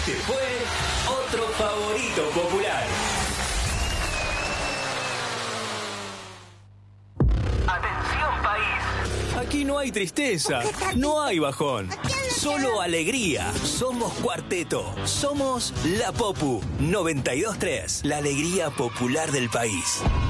Este fue otro favorito popular. Atención, país. Aquí no hay tristeza, no hay bajón. Solo alegría. Somos Cuarteto. Somos La Popu 92.3. La alegría popular del país.